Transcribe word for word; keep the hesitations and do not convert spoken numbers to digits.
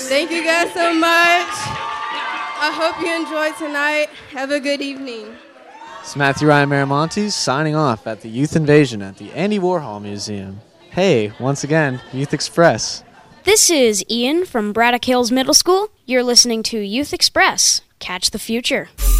Thank you guys so much. I hope you enjoyed tonight. Have a good evening. It's Matthew Ryan Miramontes signing off at the Youth Invasion at the Andy Warhol Museum. Hey, once again, Youth Express. This is Ian from Braddock Hills Middle School. You're listening to Youth Express. Catch the future.